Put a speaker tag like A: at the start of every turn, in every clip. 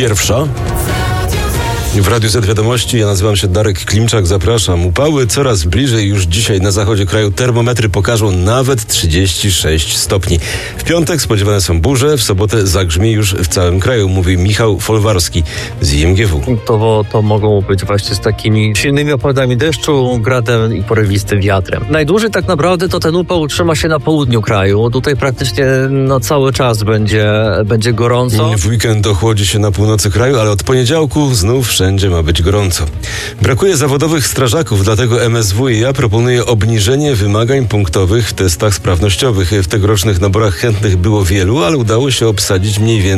A: Pierwsza. W Radiu Z Wiadomości, ja nazywam się Darek Klimczak, zapraszam. Upały coraz bliżej, już dzisiaj na zachodzie kraju termometry pokażą nawet 36 stopni. W piątek spodziewane są burze, w sobotę zagrzmi już w całym kraju, mówi Michał Folwarski z IMGW.
B: To mogą być właśnie z takimi silnymi opadami deszczu, gradem i porywistym wiatrem. Najdłużej tak naprawdę to ten upał utrzyma się na południu kraju. Tutaj praktycznie cały czas będzie gorąco.
A: W weekend ochłodzi się na północy kraju, ale od poniedziałku znów wszędzie ma być gorąco. Brakuje zawodowych strażaków, dlatego MSWiA proponuje obniżenie wymagań punktowych w testach sprawnościowych. W tegorocznych naborach chętnych było wielu, ale udało się obsadzić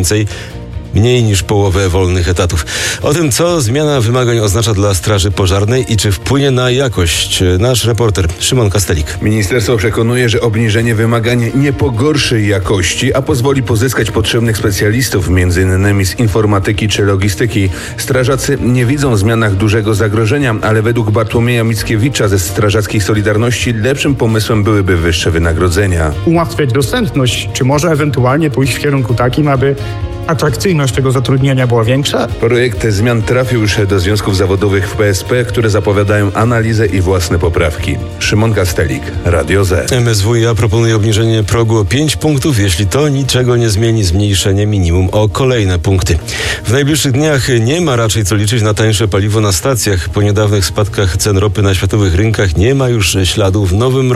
A: mniej niż połowę wolnych etatów. O tym, co zmiana wymagań oznacza dla Straży Pożarnej i czy wpłynie na jakość, nasz reporter Szymon Kastelik.
C: Ministerstwo przekonuje, że obniżenie wymagań nie pogorszy jakości, a pozwoli pozyskać potrzebnych specjalistów, m.in. z informatyki czy logistyki. Strażacy nie widzą w zmianach dużego zagrożenia, ale według Bartłomieja Mickiewicza ze Strażackiej Solidarności lepszym pomysłem byłyby wyższe wynagrodzenia.
D: Ułatwiać dostępność, czy może ewentualnie pójść w kierunku takim, aby atrakcyjność tego zatrudnienia była większa?
C: Projekt zmian trafił już do związków zawodowych w PSP, które zapowiadają analizę i własne poprawki. Szymon Kastelik, Radio Z.
A: MSWiA proponuje obniżenie progu o 5 punktów, jeśli to niczego nie zmieni, zmniejszenie minimum o kolejne punkty. W najbliższych dniach nie ma raczej co liczyć na tańsze paliwo na stacjach. Po niedawnych spadkach cen ropy na światowych rynkach nie ma już śladu.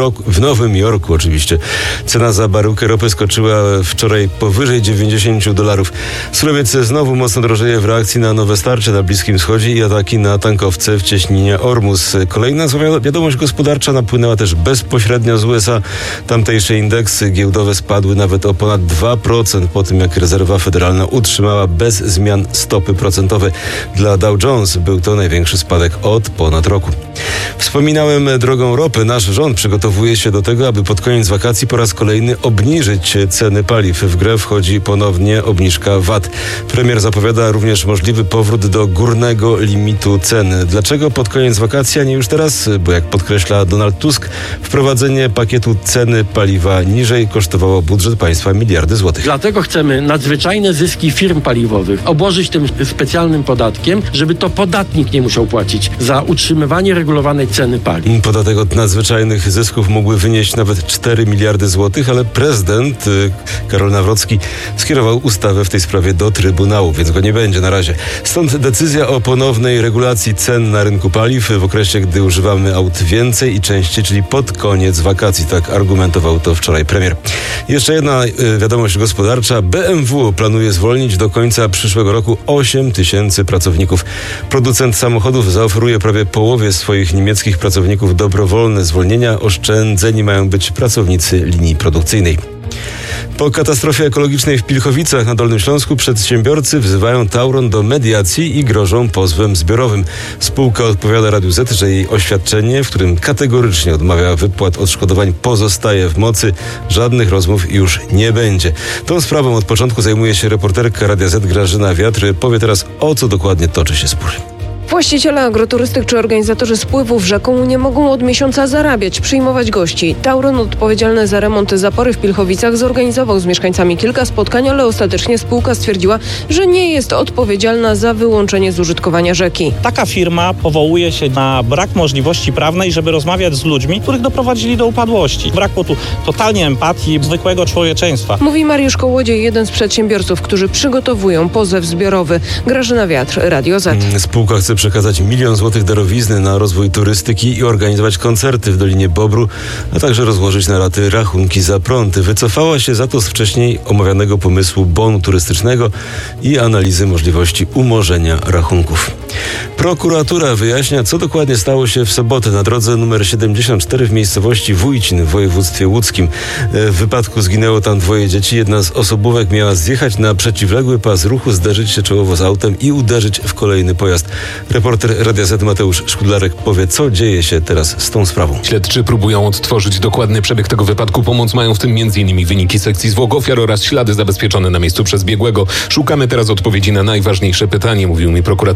A: W Nowym Jorku oczywiście. Cena za baryłkę ropy skoczyła wczoraj powyżej $90. Surowiec znowu mocno drożeje w reakcji na nowe starcie na Bliskim Wschodzie i ataki na tankowce w cieśninie Ormus. Kolejna zła wiadomość gospodarcza napłynęła też bezpośrednio z USA. Tamtejsze indeksy giełdowe spadły nawet o ponad 2% po tym, jak Rezerwa Federalna utrzymała bez zmian stopy procentowe. Dla Dow Jones był to największy spadek od ponad roku. Wspominałem drogą ropy. Nasz rząd przygotowuje się do tego, aby pod koniec wakacji po raz kolejny obniżyć ceny paliw. W grę wchodzi ponownie obniżka VAT. Premier zapowiada również możliwy powrót do górnego limitu cen. Dlaczego pod koniec wakacji, a nie już teraz? Bo jak podkreśla Donald Tusk, wprowadzenie pakietu ceny paliwa niżej kosztowało budżet państwa miliardy złotych.
E: Dlatego chcemy nadzwyczajne zyski firm paliwowych obłożyć tym specjalnym podatkiem, żeby to podatnik nie musiał płacić za utrzymywanie regulowanej ceny paliw.
A: Podatek od nadzwyczajnych zysków mógłby wynieść nawet 4 miliardy złotych, ale prezydent Karol Nawrocki skierował ustawę w tej sprawie do Trybunału, więc go nie będzie na razie. Stąd decyzja o ponownej regulacji cen na rynku paliw w okresie, gdy używamy aut więcej i częściej, czyli pod koniec wakacji. Tak argumentował to wczoraj premier. Jeszcze jedna wiadomość gospodarcza. BMW planuje zwolnić do końca przyszłego roku 8 000 pracowników. Producent samochodów zaoferuje prawie połowie swoich niemieckich pracowników dobrowolne zwolnienia. Oszczędzeni mają być pracownicy linii produkcyjnej. Po katastrofie ekologicznej w Pilchowicach na Dolnym Śląsku przedsiębiorcy wzywają Tauron do mediacji i grożą pozwem zbiorowym. Spółka odpowiada Radiu Z, że jej oświadczenie, w którym kategorycznie odmawia wypłat odszkodowań, pozostaje w mocy. Żadnych rozmów już nie będzie. Tą sprawą od początku zajmuje się reporterka Radia Z Grażyna Wiatr. Powie teraz, o co dokładnie toczy się spór.
F: Właściciele agroturystyk czy organizatorzy spływów rzeką nie mogą od miesiąca zarabiać, przyjmować gości. Tauron, odpowiedzialny za remont zapory w Pilchowicach, zorganizował z mieszkańcami kilka spotkań, ale ostatecznie spółka stwierdziła, że nie jest odpowiedzialna za wyłączenie z użytkowania rzeki.
G: Taka firma powołuje się na brak możliwości prawnej, żeby rozmawiać z ludźmi, których doprowadzili do upadłości. Brakło tu totalnie empatii, zwykłego człowieczeństwa.
F: Mówi Mariusz Kołodziej, jeden z przedsiębiorców, którzy przygotowują pozew zbiorowy. Grażyna Wiatr, Radio Z.
A: Spółka chce przekazać 1 000 000 złotych darowizny na rozwój turystyki i organizować koncerty w Dolinie Bobru, a także rozłożyć na raty rachunki za prąd. Wycofała się za to z wcześniej omawianego pomysłu bonu turystycznego i analizy możliwości umorzenia rachunków. Prokuratura wyjaśnia, co dokładnie stało się w sobotę na drodze nr 74 w miejscowości Wójcin w województwie łódzkim. W wypadku zginęło tam 2 dzieci. Jedna z osobówek miała zjechać na przeciwległy pas ruchu, zderzyć się czołowo z autem i uderzyć w kolejny pojazd. Reporter Radia Z Mateusz Szkudlarek powie, co dzieje się teraz z tą sprawą.
H: Śledczy próbują odtworzyć dokładny przebieg tego wypadku. Pomoc mają w tym m.in. wyniki sekcji zwłok ofiar oraz ślady zabezpieczone na miejscu przez biegłego. Szukamy teraz odpowiedzi na najważniejsze pytanie, mówił mi prokurator Łukasz Ociepło.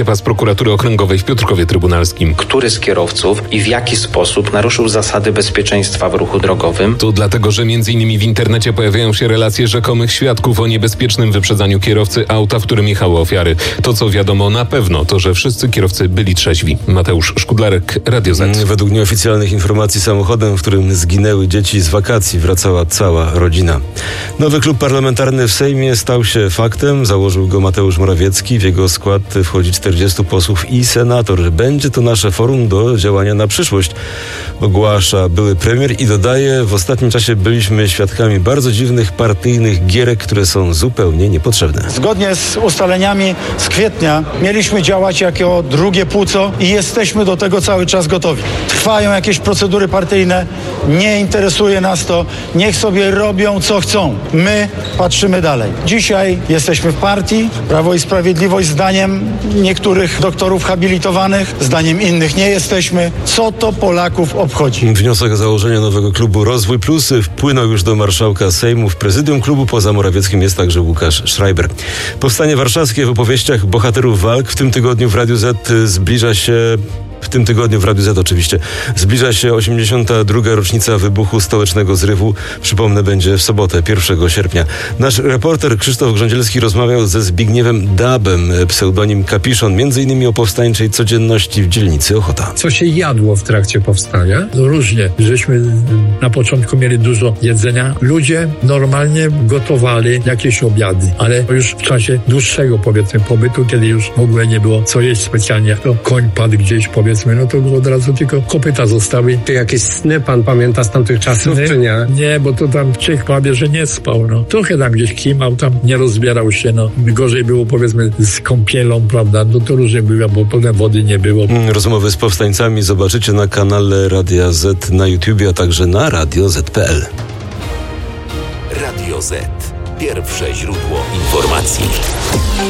H: Maciepa z prokuratury okręgowej w Piotrkowie Trybunalskim.
I: Który z kierowców i w jaki sposób naruszył zasady bezpieczeństwa w ruchu drogowym?
H: To dlatego, że m.in. w internecie pojawiają się relacje rzekomych świadków o niebezpiecznym wyprzedzaniu kierowcy auta, w którym jechały ofiary. To, co wiadomo na pewno, to, że wszyscy kierowcy byli trzeźwi. Mateusz Szkudlarek, Radio Z.
A: Według nieoficjalnych informacji samochodem, w którym zginęły dzieci z wakacji, wracała cała rodzina. Nowy klub parlamentarny w Sejmie stał się faktem. Założył go Mateusz Morawiecki. W jego skład wchodzi 40 posłów i senator. Będzie to nasze forum do działania na przyszłość, ogłasza były premier i dodaje: w ostatnim czasie byliśmy świadkami bardzo dziwnych partyjnych gierek, które są zupełnie niepotrzebne.
J: Zgodnie z ustaleniami z kwietnia mieliśmy działać jako drugie płuco i jesteśmy do tego cały czas gotowi. Trwają jakieś procedury partyjne, nie interesuje nas to, niech sobie robią co chcą. My patrzymy dalej. Dzisiaj jesteśmy w partii, Prawo i Sprawiedliwość zdaniem niektórych doktorów habilitowanych, zdaniem innych nie jesteśmy. Co to Polaków obchodzi?
A: Wniosek o założenie nowego klubu Rozwój Plus wpłynął już do marszałka Sejmu. W prezydium klubu poza Morawieckim jest także Łukasz Schreiber. Powstanie warszawskie w opowieściach bohaterów walk w tym tygodniu w Radiu Z zbliża się 82. rocznica wybuchu stołecznego zrywu. Przypomnę, będzie w sobotę, 1 sierpnia. Nasz reporter Krzysztof Grządzielski rozmawiał ze Zbigniewem Dabem, pseudonim Kapiszon, m.in. o powstańczej codzienności w dzielnicy Ochota.
K: Co się jadło w trakcie powstania? Różnie. Żeśmy na początku mieli dużo jedzenia. Ludzie normalnie gotowali jakieś obiady, ale już w czasie dłuższego, powiedzmy, pobytu, kiedy już w ogóle nie było co jeść specjalnie, to koń padł gdzieś, powiedzmy, no to od razu tylko kopyta zostały.
L: Czy jakieś sny pan pamięta z tamtych czasów, czy nie?
K: Nie, bo to tam Czech prawie, że nie spał, no. Trochę tam gdzieś kimał, tam nie rozbierał się, no. Gorzej było, powiedzmy, z kąpielą, prawda, no to różnie było, bo potem wody nie było.
A: Rozmowy z powstańcami zobaczycie na kanale Radia Z na YouTubie, a także na radioz.pl.
M: Radio Z. Pierwsze źródło informacji.